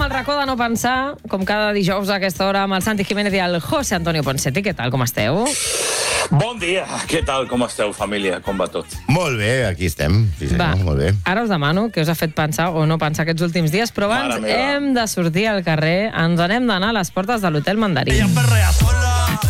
el racó de no pensar, com cada dijous a aquesta hora, amb el Santi Jiménez i el José Antonio Ponseti. Què tal, com esteu? Bon dia, què tal, com esteu, família? Com va tot? Molt bé, aquí estem. Sí, senyor, molt bé. Ara us demano què us ha fet pensar o no pensar aquests últims dies, però abans hem de sortir al carrer, ens n'hem d'anar a les portes de l'Hotel Mandarín. Ella perrea sola.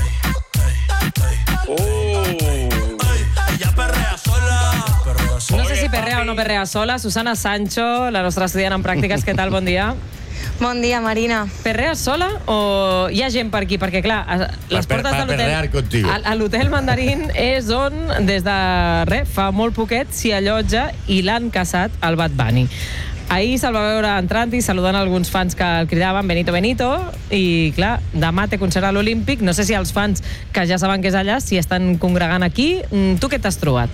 Ella perrea sola. No sé si perrea o no perrea sola. Susana Sancho, la nostra estudiant en pràctiques, què tal? Bon dia. Bon dia, Marina. Perrees sola o hi ha gent per aquí? Perquè, clar, les portes de l'hotel... A l'Hotel Mandarín és on, des de fa molt poquet, s'hi allotja i l'han caçat el Bad Bunny. Ahir se'l va veure entrant i saludant alguns fans que el cridaven Benito, Benito, i clar, demà té concert a l'Olímpic. No sé si els fans que ja saben que és allà, si estan congregant aquí. Tu què t'has trobat?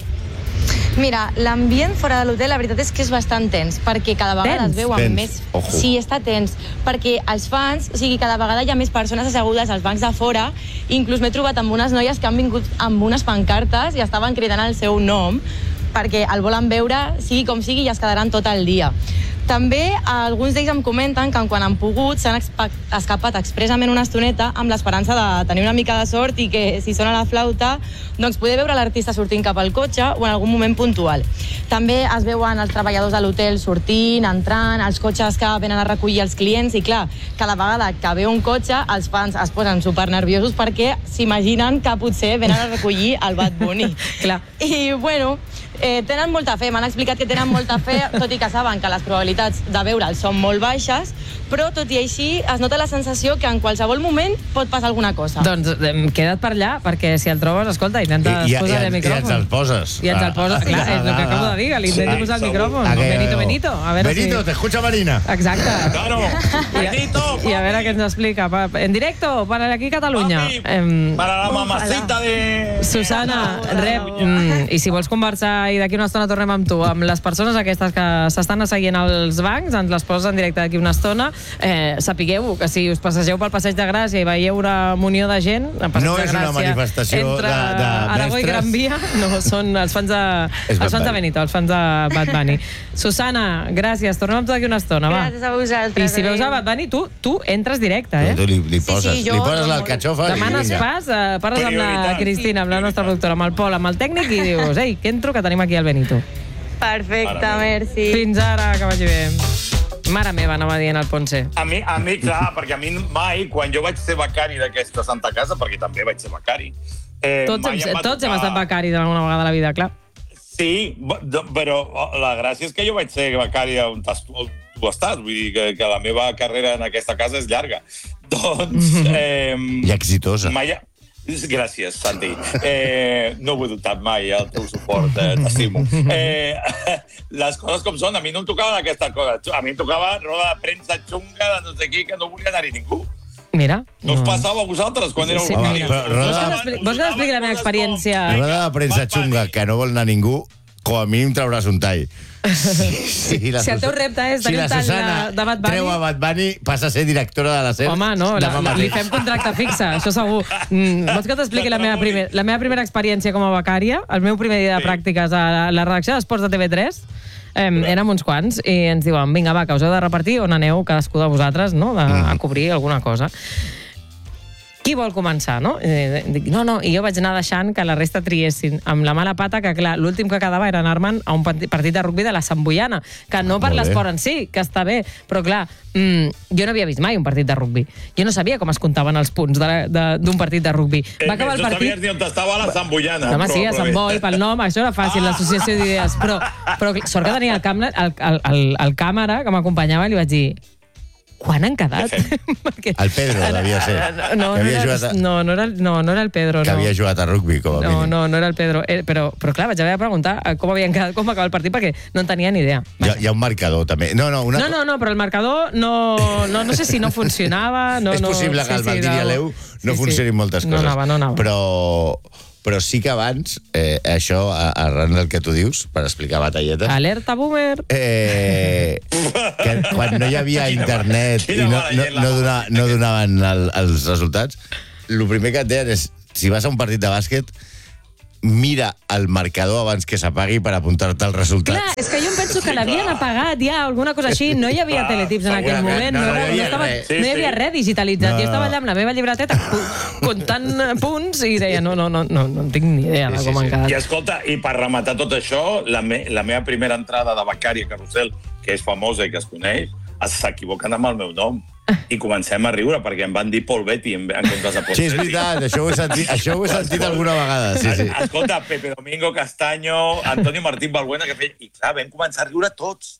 Mira, l'ambient fora de l'hotel, la veritat és que és bastant tens, perquè cada vegada es veu amb més... Sí, està tens, perquè els fans, o sigui, cada vegada hi ha més persones assegudes als bancs de fora, inclús m'he trobat amb unes noies que han vingut amb unes pancartes i estaven cridant el seu nom, perquè el volen veure, sigui com sigui, i es quedaran tot el dia. També alguns d'ells em comenten que quan han pogut s'han escapat expressament una estoneta amb l'esperança de tenir una mica de sort i que si sona la flauta doncs poder veure l'artista sortint cap al cotxe o en algun moment puntual. També es veuen els treballadors de l'hotel sortint, entrant, els cotxes que venen a recollir els clients i clar, cada vegada que ve un cotxe els fans es posen supernerviosos perquè s'imaginen que potser venen a recollir el Bad Bunny. Clar. I bueno, tenen molta fe, m'han explicat que tenen molta fe, tot i que saben que les probabilitats de veure'l són molt baixes, però tot i així es nota la sensació que en qualsevol moment pot passar alguna cosa. Doncs queda't per allà, perquè si el trobes, escolta, intenta posar el micròfon. I ens el poses. I ens el poses, clar, és el que acabo de dir, li intenti posar el micròfon. Benito, a veure si... Benito, te escucha Marina. Exacte. Claro, Benito. I a veure què ens explica. En directo, para aquí Catalunya. Para la mamacita de... Susana, rep, i si vols conversar i d'aquí una estona tornem amb tu, amb les persones aquestes que s'estan asseient als bancs, ens les poses en directe d'aquí una estona. Sapigueu que si us passegeu pel Passeig de Gràcia i veieu una munió de gent, no és una manifestació entre Aragó i Gran Via, no, són els fans de Benito, els fans de Bad Bunny. Susana, gràcies, tornem amb tu d'aquí una estona, va. Gràcies a vosaltres. I si veus a Bad Bunny, tu entres directe, eh? Tu li poses l'alcatxofa i demanes pas, parles amb la Cristina, amb la nostra productora, amb el Pol, amb el tècnic i dius, ei, que entro, que tenim aquí el Benito. Perfecte, merci. Fins ara, que vagi bé. Mare meva, anava dient el Ponce. A mi, clar, perquè a mi mai, quan jo vaig ser becari d'aquesta Santa Casa, perquè també vaig ser becari... Tots hem estat becaris alguna vegada a la vida, clar. Sí, però la gràcia és que jo vaig ser becari on tu estàs, vull dir que la meva carrera en aquesta casa és llarga. Doncs... I exitosa. Gràcies, Santi. No ho he dubtat mai, el teu suport, t'estimo. Les coses com són, a mi no em tocaven aquestes coses. A mi em tocava roda de premsa xunga de no sé qui, que no volia anar-hi ningú. Mira. No us passava a vosaltres quan éreu becaris? Vols que t'expliqui la meva experiència? Roda de premsa xunga que no vol anar ningú, com a mínim trauràs un tall. Si el teu repte és tenir un tall de Bad Bunny... treu a Bad Bunny, passa a ser directora de la SER. Home, no, li fem contracte fixe, això segur. Vols que t'expliqui la meva primera experiència com a becària? El meu primer dia de pràctiques a la redacció d'Esports de TV3? Érem uns quants i ens diuen, vinga, va, que us heu de repartir on aneu cadascú de vosaltres, no?, a cobrir alguna cosa. Qui vol començar, no? Dic, no, i jo vaig anar deixant que la resta triessin, amb la mala pata que, clar, l'últim que quedava era anar-me'n a un partit de rugbi de la Santboiana, que no per l'esport en si, que està bé, però, clar, jo no havia vist mai un partit de rugbi. Jo no sabia com es comptaven els punts d'un partit de rugbi. Va acabar el partit... No sabies ni on estava la Santboiana. Home, sí, a Sant Boi, pel nom, això era fàcil, l'associació d'idees, però sort que tenia el càmera que m'acompanyava i li vaig dir: quan han quedat? El Pedro devia ser. No era el Pedro. Que havia jugat a rugbi, com a mínim. No era el Pedro. Però clar, vaig haver de preguntar com havien quedat, com va acabar el partit, perquè no en tenia ni idea. Hi ha un marcador, també. No, però el marcador no sé si no funcionava. És possible que al Valdir i a l'Eu no funcionin moltes coses. No anava. Però sí que abans, això, arran del que tu dius, per explicar batalletes... Alerta, boomer! Que quan no hi havia internet i no donaven els resultats, el primer que et deien és, si vas a un partit de bàsquet, mira el marcador abans que s'apagui per apuntar-te els resultats. Clar, és que jo em penso que l'havien apagat ja, alguna cosa així. No hi havia teletips en aquell moment. No hi havia res digitalitzat. Jo estava allà amb la meva llibreteta comptant punts i deia, no tinc ni idea de com han quedat. I escolta, i per rematar tot això, la meva primera entrada de becària Carrusel, que és famosa i que es coneix, s'equivoquen amb el meu nom. I comencem a riure, perquè em van dir Paul Betty en comptes de Paul Sí, és veritat, això ho he sentit alguna vegada. Sí. Escolta, Pepe Domingo Castaño, Antonio Martín Balbuena, que feia... I clar, vam començar a riure tots.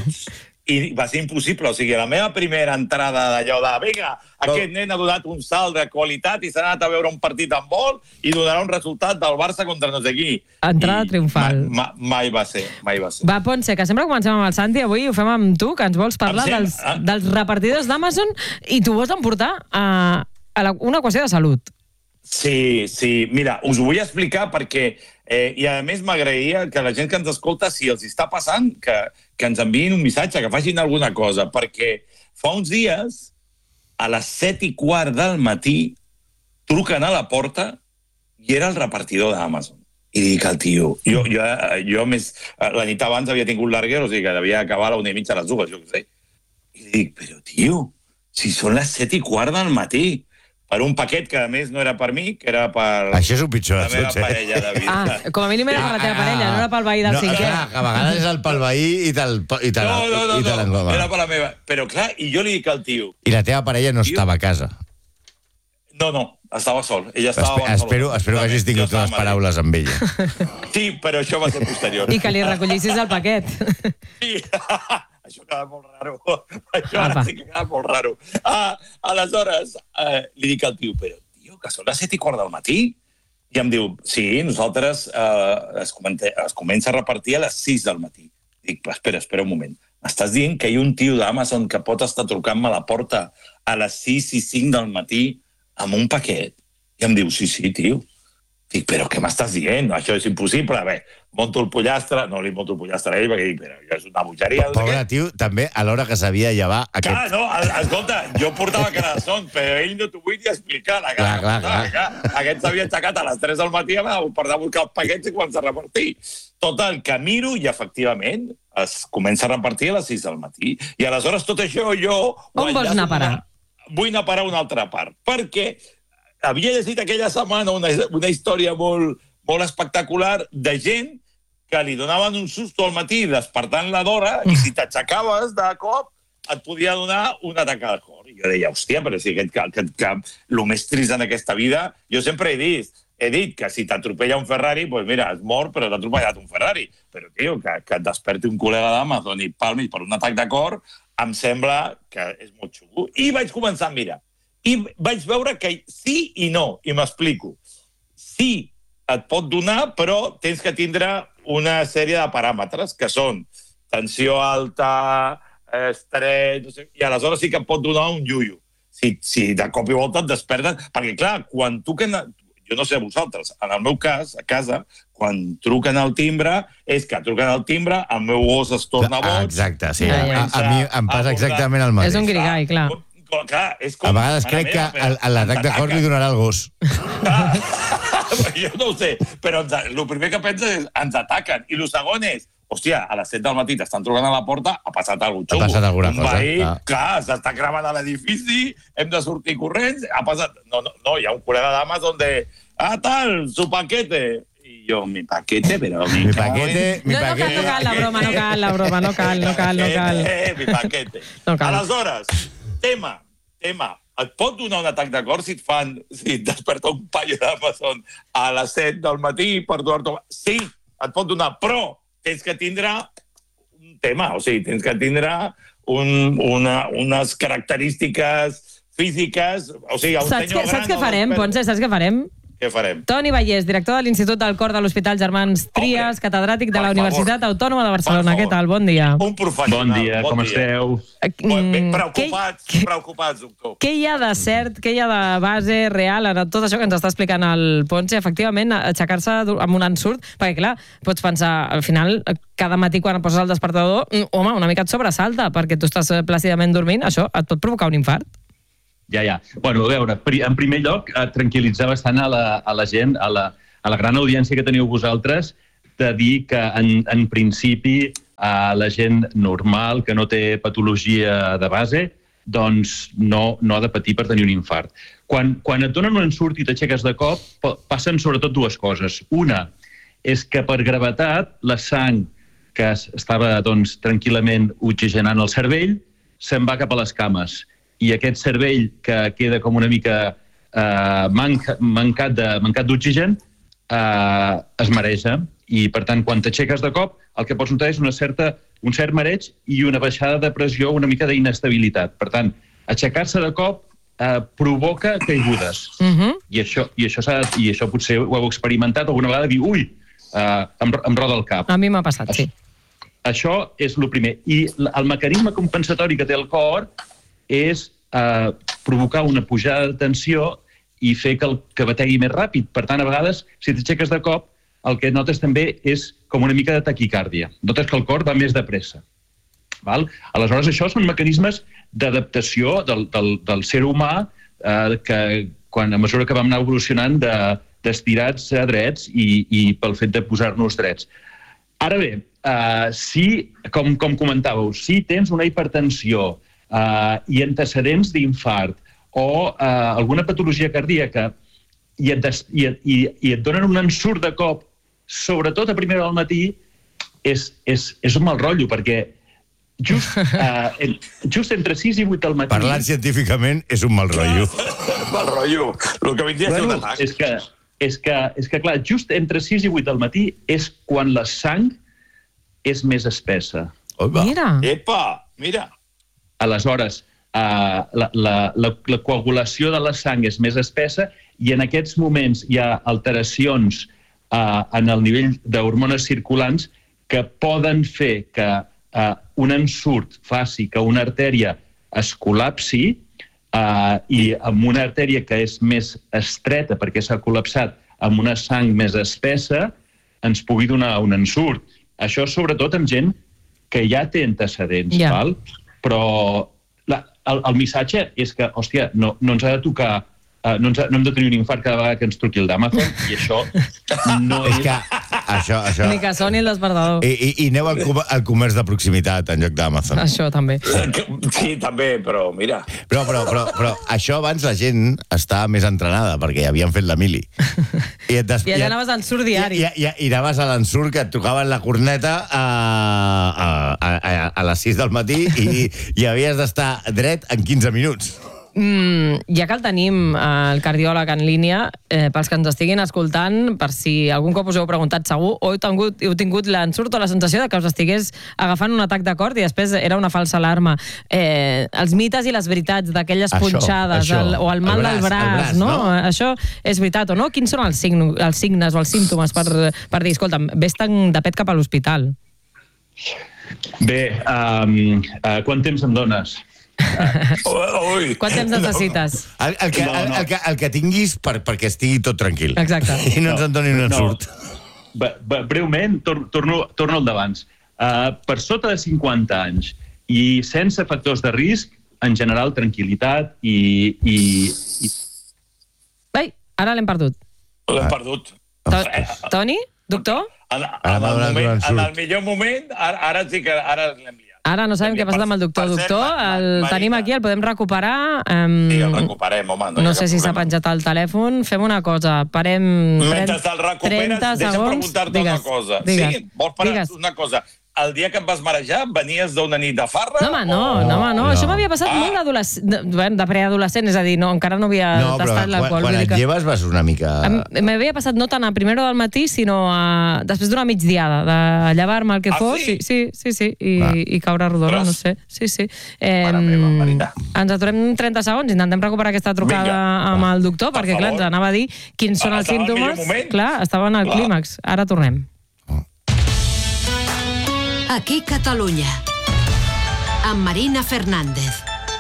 I va ser impossible. O sigui, la meva primera entrada d'allò de vinga, aquest nen ha donat un salt de qualitat i s'ha anat a veure un partit amb vol i donarà un resultat del Barça contra no sé qui. Entrada triomfal. Mai va ser. Va, Pontse, que sempre comencem amb el Santi, avui ho fem amb tu, que ens vols parlar dels repartidors d'Amazon i tu vols emportar a una qüestió de salut. Sí. Mira, us ho vull explicar perquè i a més m'agradaria que la gent que ens escolta, si els està passant, que ens enviïn un missatge, que facin alguna cosa, perquè fa uns dies, a les 7:15 del matí, truquen a la porta i era el repartidor d'Amazon. I dic al tio, jo més, la nit abans havia tingut larguer, o sigui que devia acabar a la 1:30 a les 2, jo què sé. I dic, però tio, si són les 7:15 del matí, per un paquet que, a més, no era per mi, que era per això és un pitjor la meva parella de vida. Com a mínim era per la teva parella, no era pel veí del cinquè. A vegades és el pel veí i te'l No, era per la meva. Però, clar, i jo li dic al tio... I la teva parella no estava a casa. No, estava sol. Ella estava a Barcelona. Espero que hagis tingut unes paraules amb ella. Sí, però això va ser posterior. I que li recollissis el paquet. Sí, això queda molt raro. Això ara sí que queda molt raro. Aleshores, li dic al tio, però, tio, que són les 7:15 del matí? I em diu, sí, nosaltres es comença a repartir a les 6 del matí. Dic, espera un moment. M'estàs dient que hi ha un tio d'Amazon que pot estar trucant-me a la porta a les 6 i 5 del matí amb un paquet? I em diu, sí, tio. Dic, però què m'estàs dient? Això és impossible. Bé, monto el pollastre, no li monto el pollastre a ell, perquè dic, però és una bogeria. Pobre tio, també a l'hora que sabia llevar aquest... Clar, no, escolta, jo portava cara de son, però ell no t'ho vull ni explicar. Clar. Aquest s'havia aixecat a les 3 del matí per anar a buscar els paquets i començar a repartir. Total, que miro i, efectivament, es comença a repartir a les 6 del matí. I aleshores tot això jo... On vols anar a parar? Vull anar a parar a una altra part, perquè havia llegit aquella setmana una història molt espectacular de gent que li donaven un susto al matí despertant-la d'hora i si t'aixecaves de cop et podia donar un atac al cor. I jo deia, hòstia, però si el més trist en aquesta vida... Jo sempre he dit que si t'atropella un Ferrari, doncs mira, has mort, però t'ha atropellat un Ferrari. Però, tio, que et desperti un col·lega d'Amazon i palmi per un atac de cor, em sembla que és molt xulo. I vaig començar a mirar. I vaig veure que sí i no, i m'explico. Sí, et pot donar, però tens que tindre una sèrie de paràmetres, que són tensió alta, estrès, no sé, i aleshores sí que et pot donar un iuio. Si de cop i volta et desperten... Perquè, clar, quan truquen... Jo no sé a vosaltres, en el meu cas, a casa, quan truquen al timbre, és que truquen al timbre, el meu gos es torna boig... Exacte, sí. A mi em passa exactament el mateix. És un grigall, clar. Clar, és com... A vegades crec que l'atac de cor li donarà el gos. Jo no ho sé, però el primer que penses és ens ataquen. I el segon és, hòstia, a les 7 del matí t'estan trucant a la porta, ha passat alguna cosa. Ha passat alguna cosa. Un veí, clar, s'està cremant a l'edifici, hem de sortir corrents, ha passat... No, hi ha un col·lega d'Amazon de... tal, su paquete. I jo, mi paquete, però... Mi paquete... No cal la broma, no cal. Mi paquete. Aleshores, tema, et pot donar un atac de cor si et desperta un paio d'Amazon a les 7 del matí per donar-te... Sí, et pot donar, però tens que tindre un tema, o sigui, tens que tindre unes característiques físiques, o sigui, un senyor gran... Saps què farem, Pontse? Saps què farem? Què farem? Toni Vallès, director de l'Institut del Cor de l'Hospital Germans Trias, catedràtic de la Universitat Autònoma de Barcelona. Què tal? Bon dia. Un professional. Bon dia, com esteu? Preocupats, doctor. Què hi ha de cert, què hi ha de base real en tot això que ens està explicant el Pontse? Efectivament, aixecar-se amb un ensurt, perquè clar, pots pensar, al final, cada matí quan poses el despertador, home, una mica et sobresalta, perquè tu estàs plàcidament dormint, això et pot provocar un infart. Ja. Bueno, a veure, en primer lloc, tranquil·litzar bastant a la gent, a a la gran audiència que teniu vosaltres, de dir que en principi la gent normal, que no té patologia de base, doncs no ha de patir per tenir un infart. Quan et donen un ensurt i t'aixeques de cop, passen sobretot dues coses. Una és que per gravetat la sang que estava tranquil·lament oxigenant el cervell se'n va cap a les cames. I aquest cervell que queda com una mica mancat d'oxigen es mareja. I, per tant, quan t'aixeques de cop, el que pots notar és un cert mareig i una baixada de pressió, una mica d'inestabilitat. Per tant, aixecar-se de cop provoca caigudes. I això potser ho heu experimentat alguna vegada, dir, ui, em roda el cap. A mi m'ha passat, sí. Això és el primer. I el mecanisme compensatori que té el cor és provocar una pujada de tensió i fer que bategui més ràpid. Per tant, a vegades, si t'aixeques de cop, el que notes també és com una mica de taquicàrdia. Notes que el cor va més de pressa. Aleshores, això són mecanismes d'adaptació del ser humà que, a mesura que vam anar evolucionant d'estirats a drets i pel fet de posar-nos drets. Ara bé, si, com comentàveu, si tens una hipertensió i antecedents d'infart o alguna patologia cardíaca i et donen un ensurt de cop, sobretot a primera del matí, és un mal rotllo, perquè just entre 6 i 8 del matí... Parlant científicament és un mal rotllo. Mal rotllo. El que vindria a ser un atac. És que, clar, just entre 6 i 8 del matí és quan la sang és més espessa. Mira. Epa, mira. Aleshores, la coagulació de la sang és més espessa i en aquests moments hi ha alteracions en el nivell d'hormones circulants que poden fer que un ensurt faci que una artèria es col·lapsi i amb una artèria que és més estreta perquè s'ha col·lapsat amb una sang més espessa ens pugui donar un ensurt. Això sobretot amb gent que ja té antecedents, val? Però el missatge és que, hòstia, no ens ha de tocar, no hem de tenir un infart cada vegada que ens truqui el d'Amazon i això no és... És que això... Ni que soni el despertador. I aneu al comerç de proximitat en lloc d'Amazon. Això també. Sí, també, però mira... Però això abans la gent estava més entrenada perquè havien fet la mili. I allà anaves a l'ensurt diari. I anaves a l'ensurt que et tocaven la corneta a les 6 del matí i havies d'estar dret en 15 minuts. Ja que el tenim, el cardiòleg en línia, pels que ens estiguin escoltant, per si algun cop us heu preguntat segur, o heu tingut l'ensurt o la sensació de que us estigués agafant un atac de cor i després era una falsa alarma. Els mites i les veritats d'aquelles punxades o el mal del braç, no? Això és veritat o no? Quins són els signes o els símptomes per dir, escolta'm, vés-te'n de pet cap a l'hospital? Bé, quant temps em dones? Quant temps necessites? El que tinguis perquè estigui tot tranquil. Exacte. I no ens en donin un ensurt. Breument, torno al d'abans. Per sota de 50 anys i sense factors de risc, en general, tranquil·litat i... Ai, ara l'hem perdut. L'hem perdut. Toni? Doctor? En el millor moment, ara sí que l'hem liat. Ara no sabem què ha passat amb el doctor. Doctor, el tenim aquí, el podem recuperar. Sí, el recuperem, home. No sé si s'ha penjat al telèfon. Fem una cosa, parem 30 segons. Mentre el recuperes, deixa'm preguntar-te una cosa. Sí? Vols parar una cosa? El dia que em vas marejar, venies d'una nit de farra? No. Això m'havia passat molt de preadolescent, és a dir, encara no havia tastat l'alcohol. Quan et lleves vas una mica... M'havia passat no tant a primera del matí, sinó després d'una migdiada, de llevar-me el que fos, sí, i caure rodona, no sé. Sí. Mare meva, veritat. Ens aturem 30 segons, intentem recuperar aquesta trucada amb el doctor, perquè, clar, ens anava a dir quins són els símptomes. Clar, estava en el clímax. Ara tornem. Aquí Catalunya, amb Marina Fernández.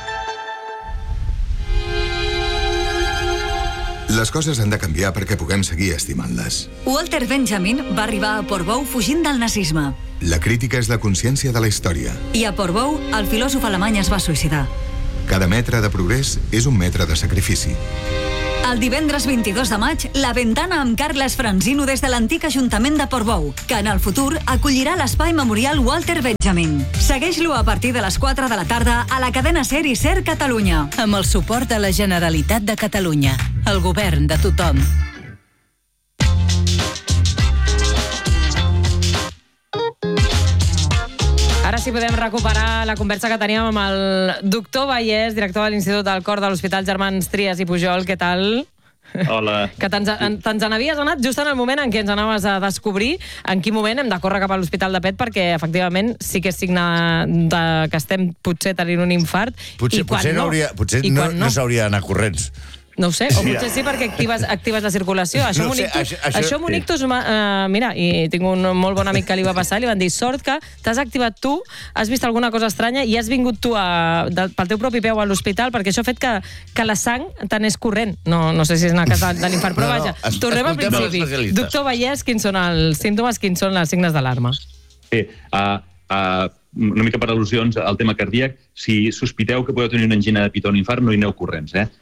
Les coses han de canviar perquè puguem seguir estimant-les. Walter Benjamin va arribar a Portbou fugint del nazisme. La crítica és la consciència de la història. I a Portbou, el filòsof alemany es va suïcidar. Cada metre de progrés és un metre de sacrifici. El divendres 22 de maig, la ventana amb Carles Franzino des de l'antic Ajuntament de Portbou, que en el futur acollirà l'Espai Memorial Walter Benjamin. Segueix-lo a partir de les 4 de la tarda a la cadena SER i SER Catalunya. Amb el suport de la Generalitat de Catalunya, el govern de tothom. Ara sí podem recuperar la conversa que teníem amb el doctor Vallès, director de l'Institut del Cor de l'Hospital Germans Trias i Pujol. Què tal? Hola. Que te'ns n'havies anat just en el moment en què ens anaves a descobrir en quin moment hem de córrer cap a l'Hospital de Pet, perquè efectivament sí que és signe que estem potser tenint un infart. Potser no s'hauria d'anar corrents. No ho sé, o potser sí perquè actives la circulació. Això amb un ictus... Mira, i tinc un molt bon amic que li va passar, li van dir, sort que t'has activat tu, has vist alguna cosa estranya i has vingut tu pel teu propi peu a l'hospital, perquè això ha fet que la sang t'anés corrent. No sé si és una casa de l'infart, però vaja, tornem al principi. Doctor Vallès, quins són els símptomes, quins són els signes d'alarma? Sí, una mica per al·lusions al tema cardíac, si sospiteu que podeu tenir una angina de pit o un infart, no hi aneu corrents, eh?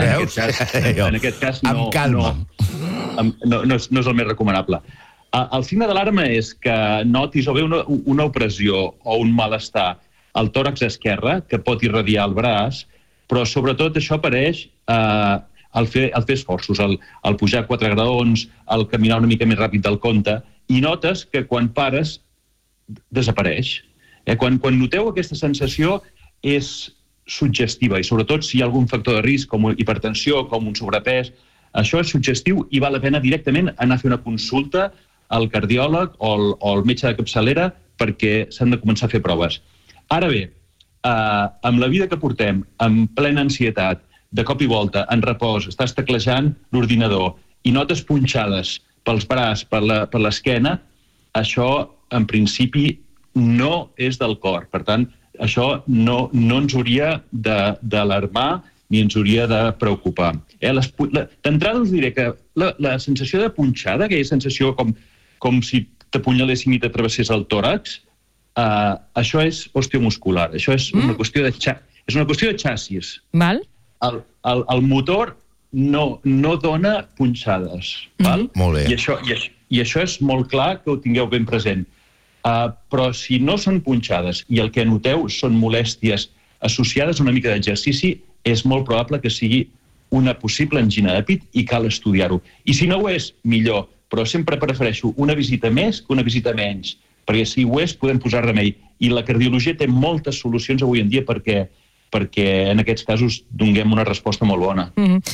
En aquest cas no, amb calma. No és el més recomanable. El signe d'alarma és que notis o bé una opressió o un malestar al tòrax esquerre, que pot irradiar el braç, però sobretot això apareix al fer esforços, al pujar 4 graons, al caminar una mica més ràpid del compte, i notes que quan pares desapareix. Quan noteu aquesta sensació és suggestiva, i sobretot si hi ha algun factor de risc com hipertensió, com un sobrepès, això és suggestiu i val la pena directament anar a fer una consulta al cardiòleg o al metge de capçalera perquè s'han de començar a fer proves. Ara bé, amb la vida que portem, amb plena ansietat, de cop i volta, en repòs, estàs teclejant l'ordinador i notes punxades pels braços, per l'esquena, això, en principi, no és del cor. Per tant, això no ens hauria d'alarmar ni ens hauria de preocupar. D'entrada us diré que la sensació de punxada, aquella sensació com si t'apunyalessin i t'atravessés el tòrax, això és osteomuscular. Això és una qüestió de xassis. Val. El motor no dona punxades. Val? Molt bé. I això és molt clar que ho tingueu ben present. Però si no són punxades i el que noteu són molèsties associades a una mica d'exercici, és molt probable que sigui una possible angina de pit i cal estudiar-ho. I si no ho és, millor, però sempre prefereixo una visita més que una visita menys, perquè si ho és podem posar remei. I la cardiologia té moltes solucions avui en dia perquè en aquests casos donem una resposta molt bona.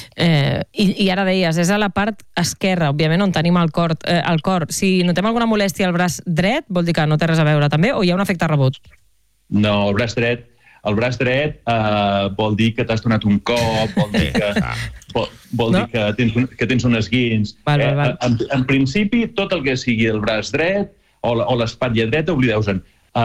I ara deies, és a la part esquerra, òbviament, on tenim el cor. Si notem alguna molèstia al braç dret, vol dir que no té res a veure també, o hi ha un efecte rebot? No, el braç dret vol dir que t'has donat un cop, vol dir que tens un esguins. En principi, tot el que sigui el braç dret o l'espatlla dreta, oblideu-se'n.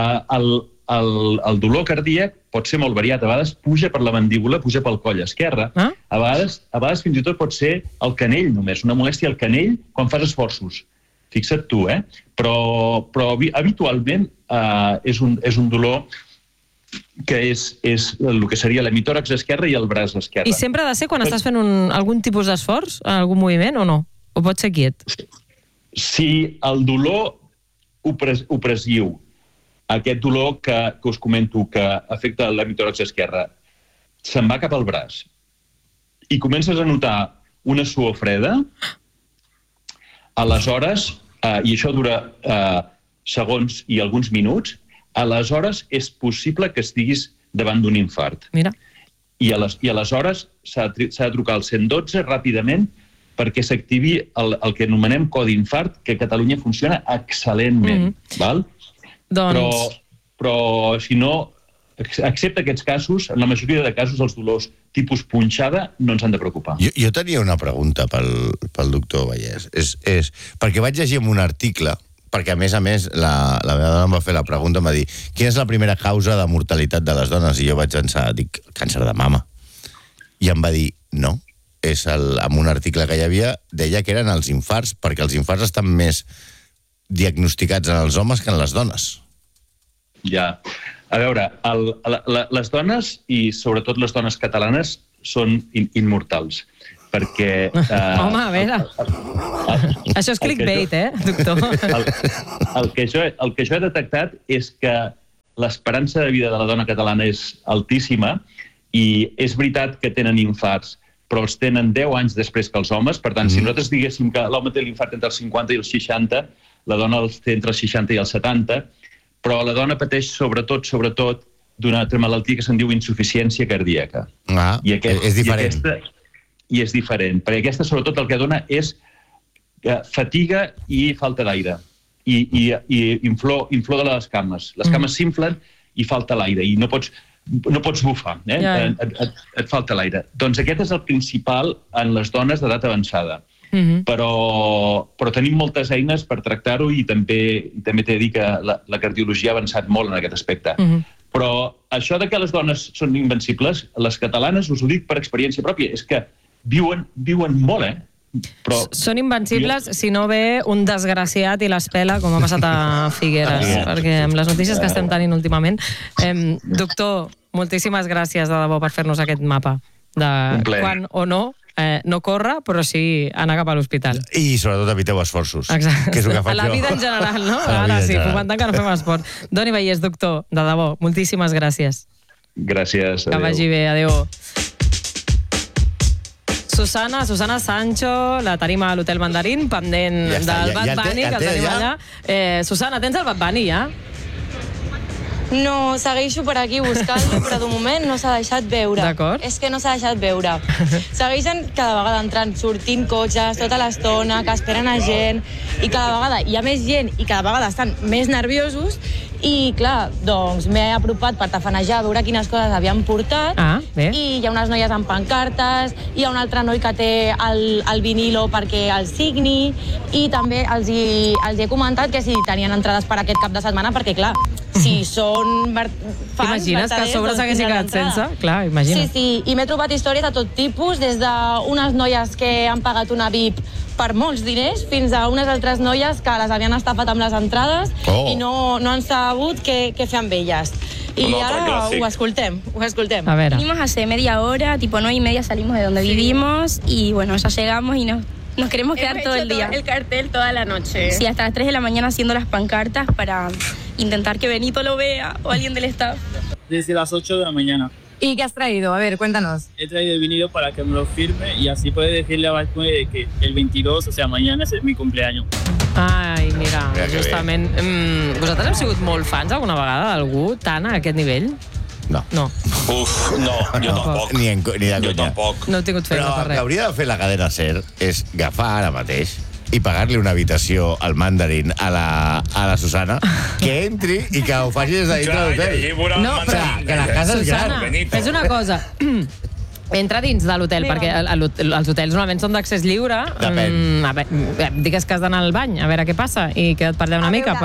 El dolor cardíac pot ser molt variat. A vegades puja per la mandíbula, puja pel coll esquerre. A vegades fins i tot pot ser el canell només, una molèstia al canell quan fas esforços. Fixa't tu, eh? Però habitualment és un dolor que és el que seria l'hemitòrax esquerre i el braç esquerre. I sempre ha de ser quan estàs fent algun tipus d'esforç, algun moviment o no? O pot ser quiet? Si el dolor opressiu, aquest dolor que us comento que afecta l'hemitòrax esquerre, se'n va cap al braç i comences a notar una suor freda, aleshores, i això dura segons i alguns minuts, aleshores és possible que estiguis davant d'un infart. Mira. I aleshores s'ha de trucar al 112 ràpidament perquè s'activi el que anomenem codi infart, que a Catalunya funciona excel·lentment. Val? Però si no, excepte aquests casos, en la majoria de casos els dolors tipus punxada no ens han de preocupar. Jo tenia una pregunta pel doctor Vallès. És perquè vaig llegir en un article, perquè a més, la meva dona em va fer la pregunta, em va dir, quina és la primera causa de mortalitat de les dones? I jo vaig pensar, dic, càncer de mama. I em va dir, no, en un article que hi havia, deia que eren els infarts, perquè els infarts estan més diagnosticats en els homes que en les dones. Ja. A veure, les dones, i sobretot les dones catalanes, són immortals. perquè... Home, a veure. Això és clickbait, doctor? El que jo he detectat és que l'esperança de vida de la dona catalana és altíssima i és veritat que tenen infarts, però els tenen 10 anys després que els homes. Per tant, si nosaltres diguéssim que l'home té l'infart entre els 50 i els 60, la dona els té entre els 60 i els 70, però la dona pateix sobretot d'una altra malaltia que se'n diu insuficiència cardíaca. És diferent. I és diferent, perquè aquesta sobretot el que dona és fatiga i falta d'aire. I inflor de les cames. Les cames s'inflen i falta l'aire, i no pots bufar, et falta l'aire. Doncs aquest és el principal en les dones d'edat avançada. Però tenim moltes eines per tractar-ho i també t'he de dir que la cardiologia ha avançat molt en aquest aspecte. Però això de que les dones són invencibles, les catalanes, us ho dic per experiència pròpia, és que viuen molt, Però... Són invencibles si no ve un desgraciat i les pela, com ha passat a Figueres, perquè amb les notícies que estem tenint últimament. Doctor, moltíssimes gràcies de debò per fer-nos aquest mapa de quan o no córrer, però sí anar cap a l'hospital. I sobretot eviteu esforços. Exacte. A la vida en general, no? Ara sí, fomentant que no fem esport. Doni Vallès, doctor, de debò, moltíssimes gràcies. Gràcies, adéu. Que vagi bé, adéu. Susana Sancho, la tenim a l'Hotel Mandarín, pendent del Bad Bunny, que el tenim allà. Susana, tens el Bad Bunny, ja? No, segueixo per aquí buscant-lo, però de moment no s'ha deixat veure. D'acord. És que no s'ha deixat veure. Segueixen cada vegada entrant, sortint cotxes tota l'estona, que esperen a gent, i cada vegada hi ha més gent i cada vegada estan més nerviosos. I, clar, doncs m'he apropat per tafanejar, a veure quines coses havien portat. I hi ha unes noies amb pancartes, hi ha un altre noi que té el vinilo perquè el signi, i també els he comentat que si tenien entrades per aquest cap de setmana, perquè, clar, si són fans... T'imagines que a sobre s'haguessin quedat sense? Clar, imagina't. Sí, i m'he trobat històries de tot tipus, des d'unes noies que han pagat una VIP per molts diners, fins a unes altres noies que les havien estafat amb les entrades i no han sabut què fer amb elles. Y ahora ho escoltem. A ver. Venimos hace media hora, tipo 9:30 salimos de donde vivimos y bueno, ya llegamos y nos queremos quedar todo el día. El cartel toda la noche. Sí, hasta las 3 de la mañana haciendo las pancartas para intentar que Benito lo vea o alguien del staff. Desde las 8 de la mañana. ¿Y qué has traído? A ver, cuéntanos. He traído el vinilo para que me lo firme y así puede decirle a Bad Bunny de que el 22, o sea, mañana és mi cumpleaños. Ai, mira, justament... Vosaltres heu sigut molt fans alguna vegada d'algú tant a aquest nivell? No. Uf, no, jo tampoc. Ni de conya. Jo tampoc. No he tingut feina per res. Però el que hauria de fer la cadena SER és agafar ara mateix i pagar-li una habitació al Mandarín a la Susana, que entri i que ho faci des de dintre l'hotel. No, però que la casa és gran. Susana, fes una cosa. Entra dins de l'hotel, perquè els hotels normalment són d'accés lliure. Depèn. Digues que has d'anar al bany, a veure què passa, i queda't per allà una mica.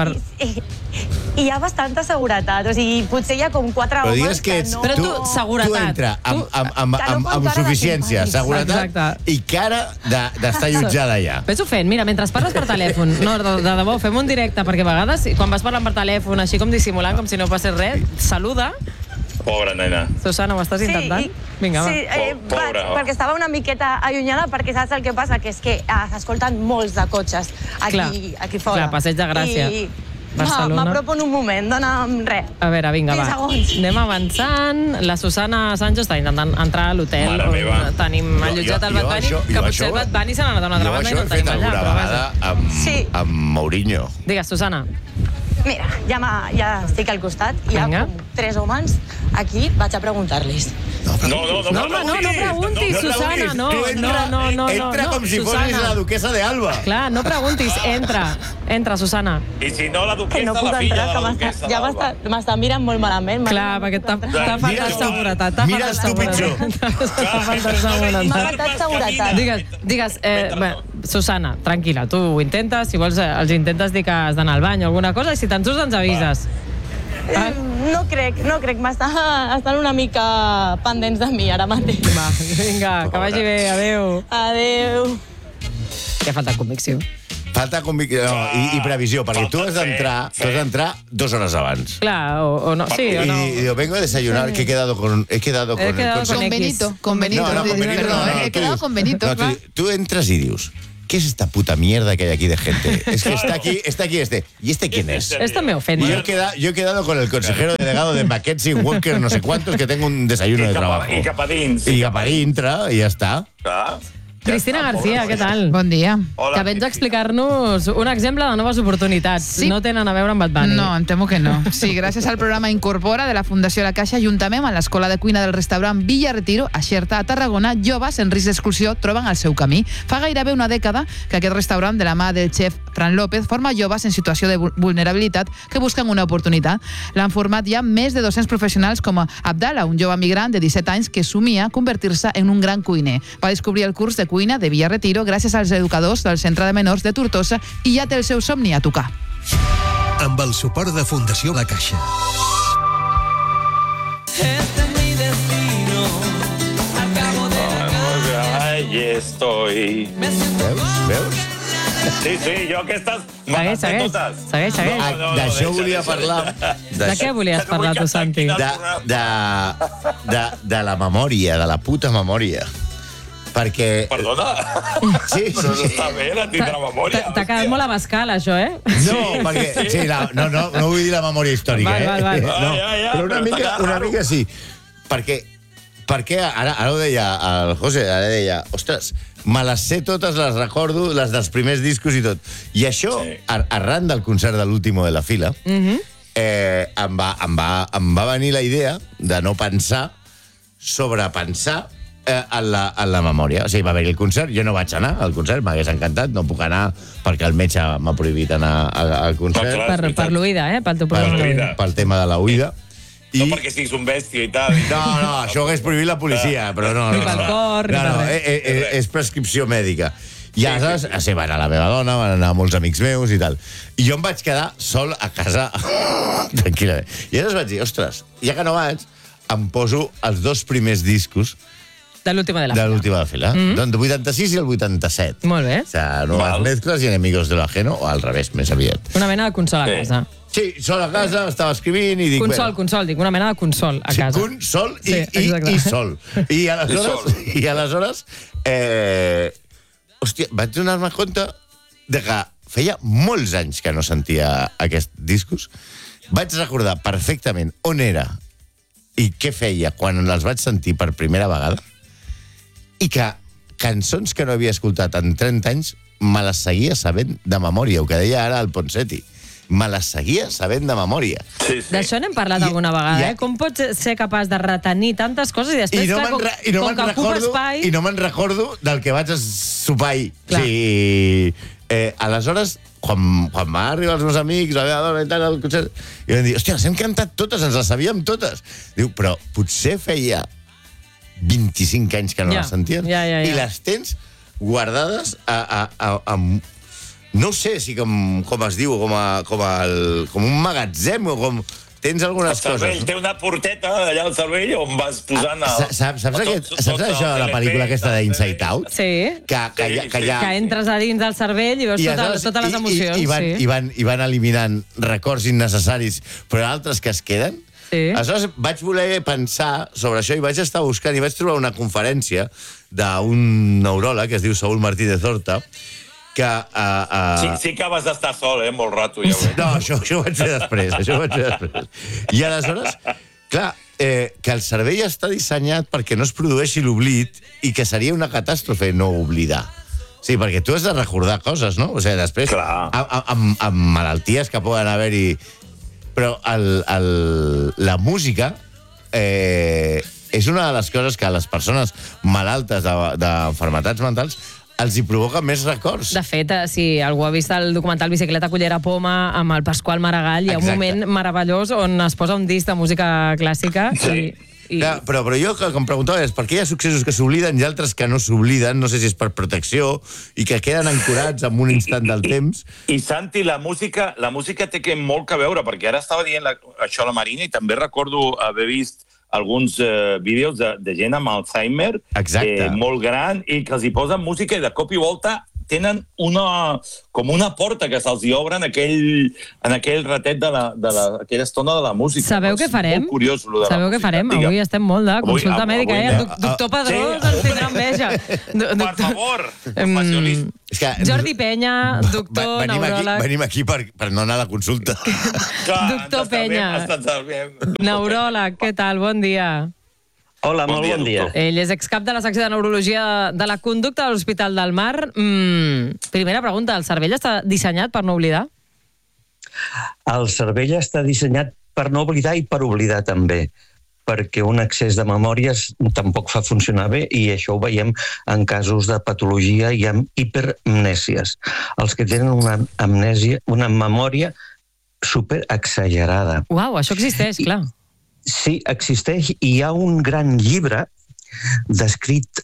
Hi ha bastanta seguretat, o sigui, potser hi ha com 4 homes que no... Però digues que ets... Però tu, seguretat. Tu entra amb suficiència, seguretat i cara d'estar allotjada allà. Ves-ho fent, mira, mentre parles per telèfon. No, de debò, fem un directe, perquè a vegades, quan vas parlant per telèfon, així com dissimulant, com si no passés res, saluda. Pobra nena. Susana, ho estàs intentant? Vinga, va. Sí, perquè estava una miqueta allunyada, perquè saps el que passa? Que és que s'escolten molts de cotxes aquí fora. Clar, Passeig de Gràcia. M'apropo en un moment, dona'm res. A veure, vinga, va. Anem avançant. La Susana Sancho està intentant entrar a l'hotel on tenim allotjat el Bad Bunny, que potser el Bad Bunny se n'ha anat a una altra banda i no el tenim allà. Jo això he fet alguna vegada amb Mourinho. Digues, Susana. Mira, ja estic al costat, hi ha com 3 homes aquí, vaig a preguntar-los. No preguntis, Susana, no. Entra com si fossis la duquesa de Alba. Clar, no preguntis, entra, Susana. I si no, la duquesa, no la filla de la duquesa de Alba. M'estan mirant molt malament. Clar, perquè t'ha faltat seguretat. Mires tu pitjor. M'ha faltat seguretat. Digues, Susana, tranquil·la, tu ho intentes, si vols els intentes dir que has d'anar al bany o alguna cosa, i si te'n surts ens avises. No crec, estan una mica pendents de mi ara mateix. Va, vinga, que vagi bé, adéu. Adéu. Que ha faltat convicció. Falta convicció i previsió, perquè tu has d'entrar 2 hores abans. Clar, o no, sí o no. Y digo, vengo a desayunar, que he quedado con el Benito. Con Benito. He quedado con Benito. Tú entras y dices, ¿qué es esta puta mierda que hay aquí de gente? Es que está aquí este. ¿Y este quién es? Esto me ofende. Yo he quedado con el consejero delegado de McKenzie Walker, no sé cuántos, que tengo un desayuno de trabajo. I cap a dins. I cap a dintre, i ja està. Clar. Cristina García, què tal? Bon dia. Hola. Que vens a explicar-nos un exemple de noves oportunitats. Sí. No tenen a veure amb Bad Bunny. No, em temo que no. Sí, gràcies al programa Incorpora de la Fundació La Caixa, juntament amb l'Escola de Cuina del restaurant Villa Retiro, a Xerta, a Tarragona, joves en risc d'exclusió troben el seu camí. Fa gairebé una dècada que aquest restaurant, de la mà del xef Fran López, forma joves en situació de vulnerabilitat que busquen una oportunitat. L'han format ja més de 200 professionals com Abdala, un jove migrant de 17 anys que somia convertir-se en un gran cuiner. Va descobrir el curs de cuina de Villa Retiro gràcies als educadors del Centre de Menors de Tortosa i ja té el seu somni a tocar. Amb el suport de Fundació La Caixa. Ahí estoy. Veus? Sí, jo aquestes... Segueix. D'això volia parlar. De què volies parlar tu, Santi? De la memòria, de la puta memòria. Perquè... Perdona? Sí. Però no està bé la tindre memòria. T'ha quedat molt abascal, això, eh? No, perquè... Sí, no vull dir la memòria històrica, Val. No, però una mica sí. Perquè ara ho deia el José, ara deia, ostres, me les sé totes, les recordo, les dels primers discos i tot. I això, arran del concert de l'Último de la Fila, em va venir la idea de no pensar, sobrepensar en la memòria. O sigui, va haver-hi el concert, jo no vaig anar al concert, m'hagués encantat, no puc anar perquè el metge m'ha prohibit anar al concert. Per l'oïda, pel teu problema. Pel tema de la oïda. No perquè siguis un bèstia i tal. No, això ho hagués prohibit la policia, però no. Ni pel cor, ni per res. És prescripció mèdica. I aleshores, va anar la meva dona, van anar molts amics meus i tal. I jo em vaig quedar sol a casa, tranquil·lament. I aleshores vaig dir, ostres, ja que no vaig, em poso els 2 primers discos de l'Última de la Fila. Del 86 i el 87. Molt bé. O sea, Nuevas Mezclas i Enemigos de l'Ajeno, o al revés, més aviat. Una mena de consol a casa. Sí, sol a casa, estava escrivint i dic... Consol, dic, una mena de consol a casa. Consol i sol. I aleshores, hòstia, vaig donar-me compte de que feia molts anys que no sentia aquests discos. Vaig recordar perfectament on era i què feia quan els vaig sentir per primera vegada i que cançons que no havia escoltat en 30 anys me les seguia sabent de memòria, el que deia ara el Ponseti. Me les seguia sabent de memòria. Sí. D'això n'hem parlat alguna vegada, Com pots ser capaç de retenir tantes coses i després, com que ocupa espai... I no me'n recordo del que vaig sopar ahir. Sí. Aleshores, quan va arribar els meus amics, la meva dona i tal, al concert, i vam dir, hòstia, les hem cantat totes, ens les sabíem totes. Diu, però potser feia 25 anys que no les senties. I les tens guardades amb... No sé si com es diu, com un magatzem o com... Tens algunes coses. El cervell té una porteta allà al cervell on vas posant... Saps això de la pel·lícula aquesta d'Inside Out? Sí. Que entres a dins del cervell i veus totes les emocions. I van eliminant records innecessaris, però altres que es queden. Aleshores vaig voler pensar sobre això i vaig estar buscant i vaig trobar una conferència d'un neuròleg que es diu Saúl Martínez Horta, que... Sí que vas estar sol, molt rato. No, això ho vaig fer després. I aleshores, clar, que el cervell està dissenyat perquè no es produeixi l'oblit i que seria una catàstrofe no oblidar. Sí, perquè tu has de recordar coses, no? O sigui, després, amb malalties que poden haver-hi... Però la música és una de les coses que a les persones malaltes d'enfermetats mentals els hi provoca més records. De fet, si algú ha vist el documental Bicicleta Cullera Poma amb el Pasqual Maragall, hi ha un moment meravellós on es posa un disc de música clàssica. Però jo que em preguntava és per què hi ha successos que s'obliden i altres que no s'obliden, no sé si és per protecció i que queden ancorats en un instant del temps. I Santi, la música té molt que veure, perquè ara estava dient això a la Marina i també recordo haver vist alguns vídeos de gent amb Alzheimer molt gran i que els hi posen música i de cop i volta tenen com una porta que se'ls obre en aquell ratet d'aquella estona de la música. Sabeu què farem? Molt curiós, lo de la música. Sabeu què farem? Avui estem molt de consulta mèdica, El doctor Pedrós ens tindrà enveja. Per favor, professionista. Jordi Penya, doctor, neuròleg. Venim aquí per no anar a la consulta. Doctor Penya, neuròleg, què tal? Bon dia. Hola, molt bon dia. Ell és excap de la secció de neurologia de la conducta de l'Hospital del Mar. Primera pregunta, el cervell està dissenyat per no oblidar? El cervell està dissenyat per no oblidar i per oblidar també, perquè un excés de memòries tampoc fa funcionar bé i això ho veiem en casos de patologia i amb hiperamnèsies. Els que tenen una memòria superexagerada. Uau, això existeix, clar. Sí, existeix i hi ha un gran llibre descrit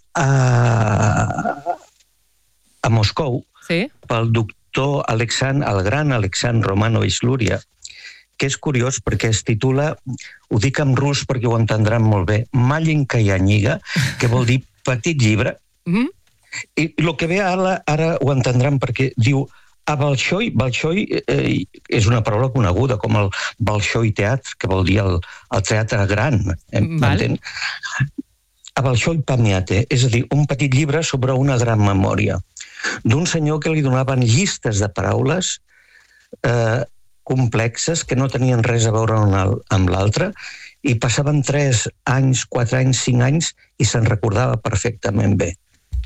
a Moscou pel doctor el gran Alexandre Romanovich Luria, que és curiós perquè es titula, ho dic en rus perquè ho entendran molt bé, Malenькая книга, que vol dir petit llibre, i el que ve ara ho entendran perquè diu a Bolshoi és una paraula coneguda com el Bolshoi Teatre, que vol dir el teatre gran, m'entén? A Bolshoi Pamiate, és a dir, un petit llibre sobre una gran memòria, d'un senyor que li donaven llistes de paraules complexes que no tenien res a veure amb l'altre i passaven 3 anys, 4 anys, 5 anys i se'n recordava perfectament bé.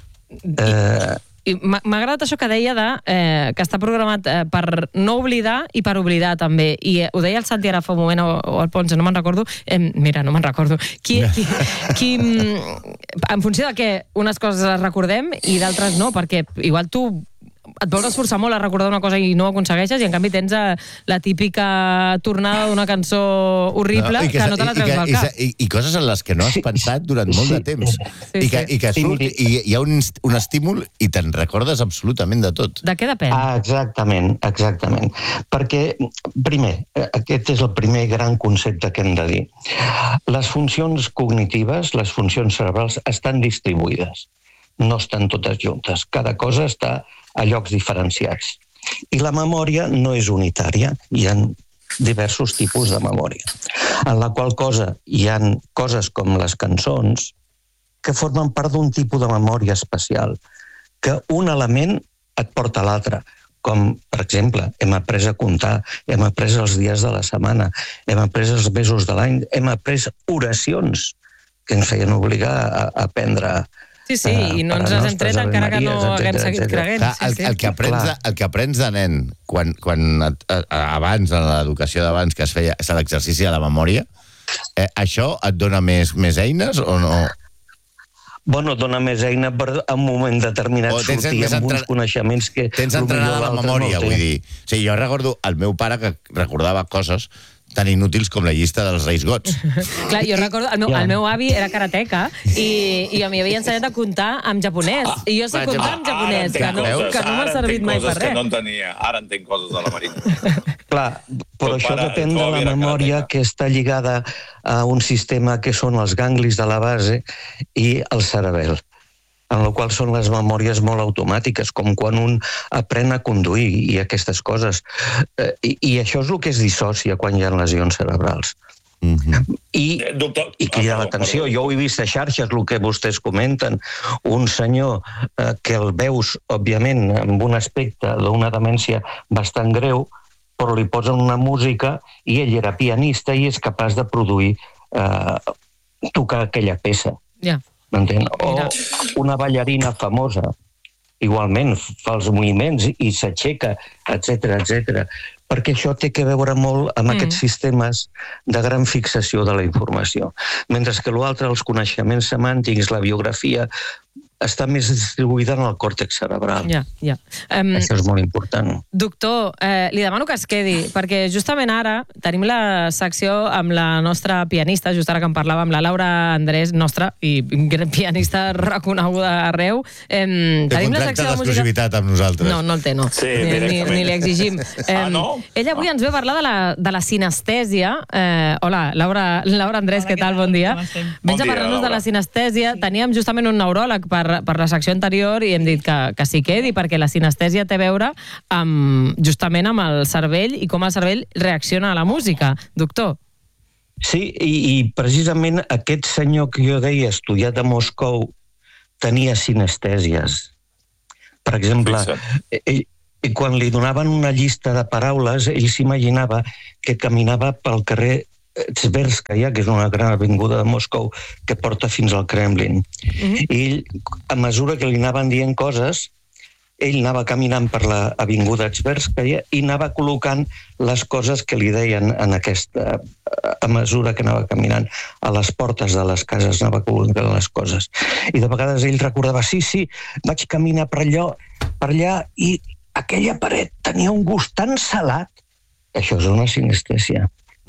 M'ha agradat això que deia que està programat per no oblidar i per oblidar també, i ho deia el Santi ara fa un moment o el Ponce, no me'n recordo, mira, no me'n recordo en funció de què unes coses les recordem i d'altres no, perquè igual tu et vols esforçar molt a recordar una cosa i no ho aconsegueixes i en canvi tens la típica tornada d'una cançó horrible que no te la treus del cap. I coses en les que no has pensat durant molt de temps. I que surt i hi ha un estímul i te'n recordes absolutament de tot. De què depèn? Exactament. Perquè, primer, aquest és el primer gran concepte que hem de dir. Les funcions cognitives, les funcions cerebrals, estan distribuïdes. No estan totes juntes. Cada cosa està a llocs diferenciats. I la memòria no és unitària. Hi ha diversos tipus de memòria. En la qual cosa hi ha coses com les cançons que formen part d'un tipus de memòria especial, que un element et porta a l'altre. Com, per exemple, hem après a comptar, hem après els dies de la setmana, hem après els mesos de l'any, hem après oracions que ens feien obligar a aprendre. Sí, i no ens has entret encara que no haguem seguit creguent. El que aprens de nen, abans, en l'educació d'abans, que es feia l'exercici de la memòria, això et dona més eines o no? Bueno, dona més eina per un moment determinat sortir amb uns coneixements que... Tens entrenada la memòria, vull dir. Sí, jo recordo el meu pare que recordava coses tan inútils com la llista dels Reis Gots. Clar, jo recordo, el meu avi era karateca i m'hi havia ensenyat a comptar en japonès. I jo sé comptar en japonès, que no m'ha servit mai per res. Que no entenia. Ara entenc coses de la Marina. Clar, però això depèn de la memòria que està lligada a un sistema que són els ganglis de la base i el cerebel, en la qual són les memòries molt automàtiques, com quan un aprèn a conduir i aquestes coses. I això és el que es dissocia quan hi ha lesions cerebrals. I crida l'atenció. Jo ho he vist a xarxes, el que vostès comenten. Un senyor que el veus, òbviament, amb un aspecte d'una demència bastant greu, però li posen una música i ell era pianista i és capaç de produir, tocar aquella peça. M'entén? O una ballarina famosa, igualment, fa els moviments i s'aixeca, etc. Perquè això té que veure molt amb aquests sistemes de gran fixació de la informació. Mentre que l'altre, els coneixements semàntics, la biografia, està més distribuïda en el còrtex cerebral. Això és molt important. Doctor, li demano que es quedi, perquè justament ara tenim la secció amb la nostra pianista, just ara que en parlàvem, la Laura Andrés, nostra, i pianista reconeguda arreu. Té contracte d'exclusivitat amb nosaltres. No el té, no. Ni li exigim. Ella avui ens ve a parlar de la sinestèsia. Hola, Laura Andrés, què tal? Bon dia. Vens a parlar-nos de la sinestèsia. Teníem justament un neuròleg per per la secció anterior i hem dit que s'hi quedi, perquè la sinestèsia té a veure justament amb el cervell i com el cervell reacciona a la música. Doctor. Sí, i precisament aquest senyor que jo deia, estudiat a Moscou, tenia sinestèsies. Per exemple, quan li donaven una llista de paraules, ell s'imaginava que caminava pel carrer Tverskaya, que és una gran avinguda de Moscou que porta fins al Kremlin. I ell, a mesura que li anaven dient coses, ell anava caminant per l'avinguda Tverskaya i anava col·locant les coses que li deien en aquesta... a mesura que anava caminant a les portes de les cases, anava col·locant les coses. I de vegades ell recordava, sí, vaig caminar per allà i aquella paret tenia un gust tan salat. Això és una sinestèsia.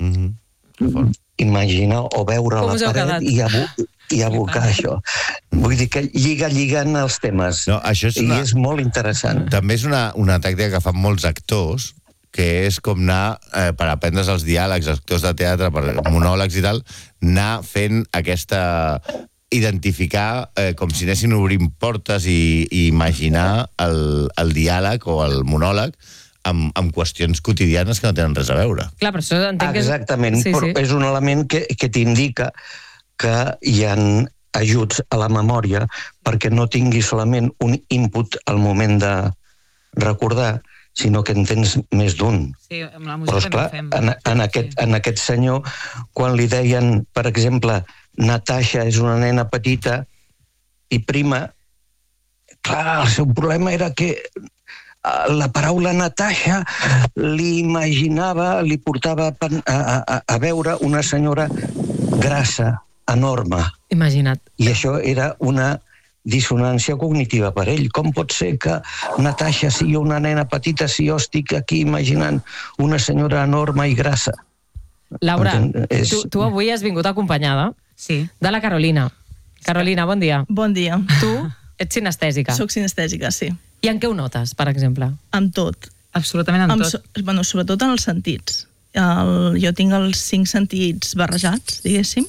Imaginar o veure la paret i abocar això. Vull dir que lliguen els temes. No, això és i és molt interessant. També és una tàctica que fan molts actors, que és com anar, per aprendre's els diàlegs, actors de teatre, per monòlegs i tal, anar fent aquesta... identificar com si anessin obrint portes i imaginar el diàleg o el monòleg amb qüestions quotidianes que no tenen res a veure. Clar, però això entenc que... Exactament, però és un element que t'indica que hi ha ajuts a la memòria perquè no tingui solament un input al moment de recordar, sinó que en tens més d'un. Sí, amb la música però, esclar, en aquest senyor, quan li deien, per exemple, Natasha és una nena petita i prima, clar, el seu problema era que la paraula Natasha li imaginava, li portava a veure una senyora grassa, enorme. Imagina't. I això era una dissonància cognitiva per ell. Com pot ser que Natasha sigui una nena petita si jo estic aquí imaginant una senyora enorme i grassa? Laura, tu avui has vingut acompanyada de la Carolina. Carolina, bon dia. Bon dia. Tu ets sinestèsica. Soc sinestèsica, sí. I en què ho notes, per exemple? Amb tot. Absolutament amb tot? Bueno, sobretot en els sentits. Jo tinc els 5 sentits barrejats, diguéssim,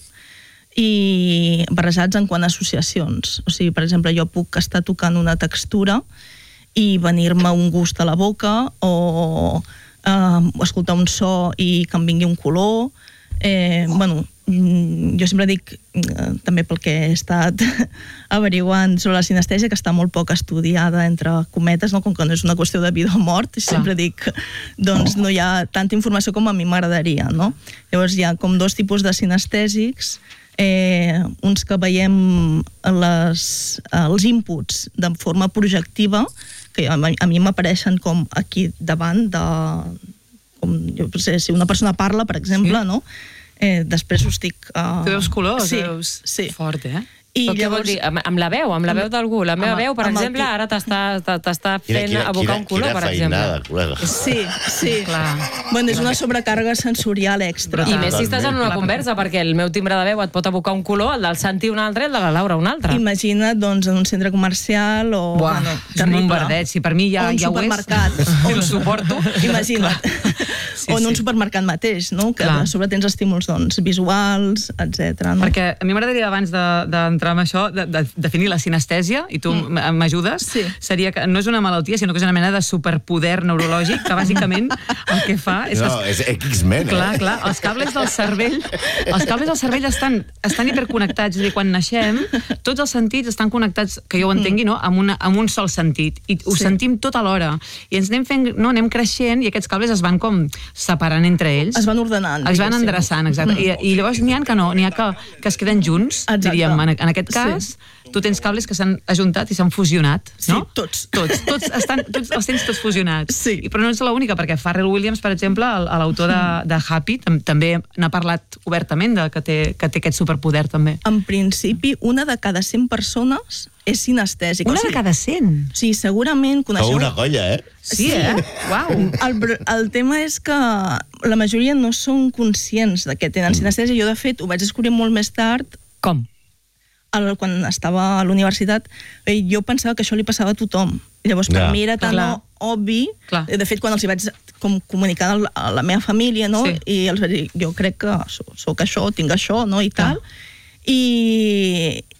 i barrejats en quant a associacions. O sigui, per exemple, jo puc estar tocant una textura i venir-me un gust a la boca o escoltar un so i que em vingui un color. Bueno, jo sempre dic, també pel que he estat averiguant sobre la sinestèsia, que està molt poc estudiada entre cometes, no? Com que no és una qüestió de vida o mort, sempre dic, doncs no hi ha tanta informació com a mi m'agradaria, no? Llavors hi ha com 2 tipus de sinestèsics, uns que veiem els inputs de forma projectiva, que a mi m'apareixen com aquí davant de... Com, jo sé, si una persona parla, per exemple, no? Després ho estic... Tu veus colors, veus... Sí. Fort, I què vol dir? Amb la veu d'algú. La meva veu, per exemple, ara t'està fent abocar un color, per exemple. Sí. Bueno, és una sobrecàrrega sensorial extra. I més si estàs en una conversa, perquè el meu timbre de veu et pot abocar un color, el del Santi un altre, el de la Laura un altre. Imagina't, doncs, en un centre comercial o... Buah, és un bombardeig. Si per mi ja ho és... O un supermercat. Ho suporto. Imagina't. O en un supermercat mateix, no? Que a sobre tens estímuls visuals, etc. Perquè a mi m'agradaria, abans d'entrar amb això, de definir la sinestèsia, i tu m'ajudes, seria que no és una malaltia, sinó que és una mena de superpoder neurològic, que bàsicament el que fa és... No, és X-Men, Clar, els cables del cervell estan hiperconnectats, és a dir, quan naixem, tots els sentits estan connectats, que jo ho entengui, no?, amb un sol sentit, i ho sentim tot alhora, i ens anem fent, no, anem creixent, i aquests cables es van com separant entre ells. Es van ordenant. Es van endreçant, exacte. I llavors n'hi ha que no, n'hi ha que es queden junts, diríem, en aquest cas, tu tens cables que s'han ajuntat i s'han fusionat, no? Sí, tots. Tots els tens tots fusionats. Sí. Però no és l'única, perquè Pharrell Williams, per exemple, l'autor de Happy, també n'ha parlat obertament que té aquest superpoder, també. En principi, una de cada 100 persones és sinestèsica. Una de cada 100? Sí, segurament coneixeu... Una colla, Sí, Uau. El tema és que la majoria no són conscients de que tenen sinestèsia. Jo, de fet, ho vaig descobrir molt més tard. Com? Quan estava a la universitat, jo pensava que això li passava a tothom. Llavors, per mi era tan obvi. De fet, quan els hi vaig comunicar a la meva família, no? I els vaig dir, jo crec que sóc això, tinc això, no? I tal. I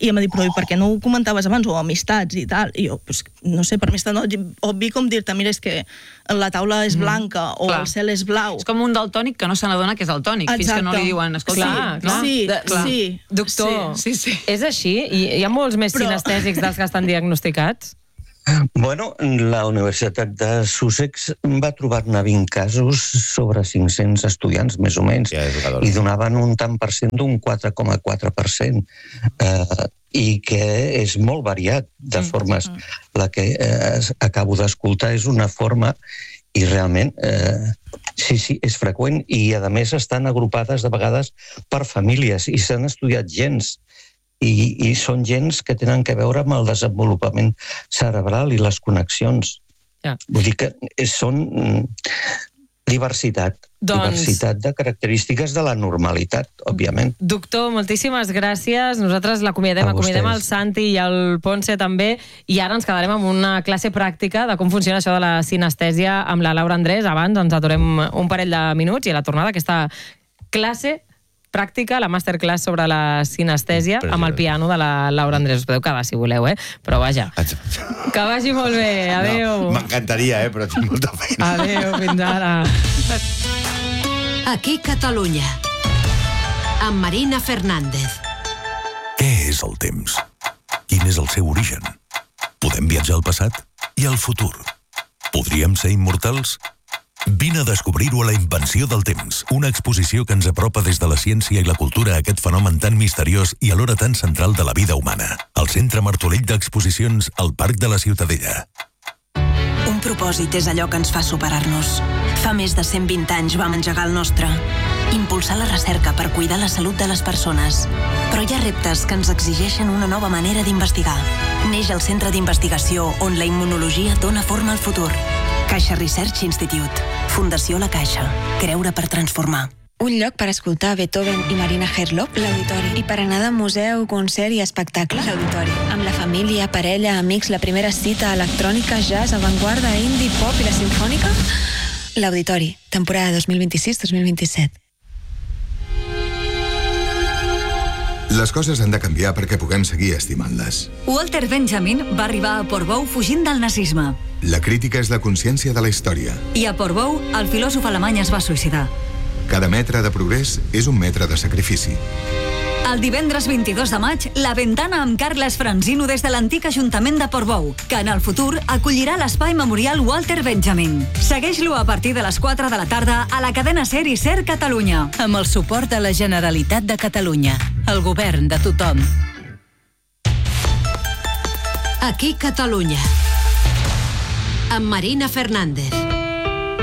I em va dir, però per què no ho comentaves abans, o amistats i tal? I jo, no sé, per mi és tan obvi com dir-te, mira, és que la taula és blanca o el cel és blau. És com un daltònic que no se n'adona que és daltònic, fins que no li diuen, escolta... Sí. Doctor, és així? Hi ha molts més sinestèsics dels que estan diagnosticats? Bueno, la Universitat de Sussex va trobar-ne 20 casos sobre 500 estudiants, més o menys, i donaven un tant per cent d'un 4,4%, i que és molt variat de formes. La que acabo d'escoltar és una forma i realment, sí, és freqüent, i a més estan agrupades de vegades per famílies, i s'han estudiat gens, i són gens que tenen a veure amb el desenvolupament cerebral i les connexions. Vull dir que són diversitat de característiques de la normalitat, òbviament. Doctor, moltíssimes gràcies. Nosaltres l'acomidem el Santi i el Ponce també, i ara ens quedarem amb una classe pràctica de com funciona això de la sinestèsia amb la Laura Andrés. Abans ens aturem un parell de minuts i a la tornada aquesta classe pràctica, la masterclass sobre la sinestèsia amb el piano de la Laura Andrés. Us podeu quedar si voleu, però vaja. Que vagi molt bé, adéu. M'encantaria, però tinc molta feina. Adéu, fins ara. Aquí Catalunya, amb Marina Fernández. Què és el temps? Quin és el seu origen? Podem viatjar al passat i al futur? Podríem ser immortals? Vine a descobrir-ho a La invenció del temps, una exposició que ens apropa des de la ciència i la cultura a aquest fenomen tan misteriós i alhora tan central de la vida humana. Al Centre Martorell d'Exposicions, al Parc de la Ciutadella. Un propòsit és allò que ens fa superar-nos. Fa més de 120 anys vam engegar el nostre. Impulsar la recerca per cuidar la salut de les persones. Però hi ha reptes que ens exigeixen una nova manera d'investigar. Neix el Centre d'Investigació on la immunologia dona forma al futur. Caixa Research Institute. Fundació La Caixa. Creure per transformar. Un lloc per escoltar Beethoven i Marina Herlop, l'Auditori. I per anar de museu, concert i espectacle, l'Auditori. Amb la família, parella, amics, la primera cita, electrònica, jazz, avantguarda, indie, pop i la simfònica, l'Auditori. Temporada 2026-2027. Les coses han de canviar perquè puguem seguir estimant-les. Walter Benjamin va arribar a Portbou fugint del nazisme. La crítica és la consciència de la història. I a Portbou, el filòsof alemany es va suïcidar. Cada metre de progrés és un metre de sacrifici. El divendres 22 de maig, La Ventana amb Carles Franzino des de l'antic Ajuntament de Portbou, que en el futur acollirà l'Espai Memorial Walter Benjamin. Segueix-lo a partir de les 4 de la tarda a la cadena SER i SER Catalunya. Amb el suport de la Generalitat de Catalunya, el govern de tothom. Aquí Catalunya, amb Marina Fernández.